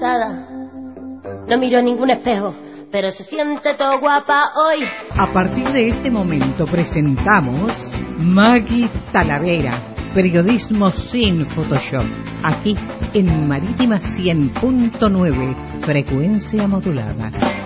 cansada. No miro en ningún espejo, pero se siente todo guapa hoy. A partir de este momento presentamos Maggie Talavera, periodismo sin Photoshop, aquí en Marítima 100.9, frecuencia modulada.